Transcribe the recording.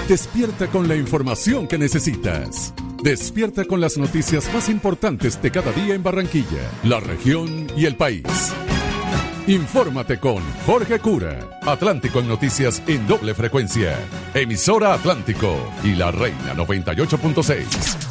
Despierta con la información que necesitas. Despierta con las noticias más importantes de cada día en Barranquilla, la región y el país. Infórmate con Jorge Cura. Atlántico en noticias en doble frecuencia. Emisora Atlántico y La Reina 98.6.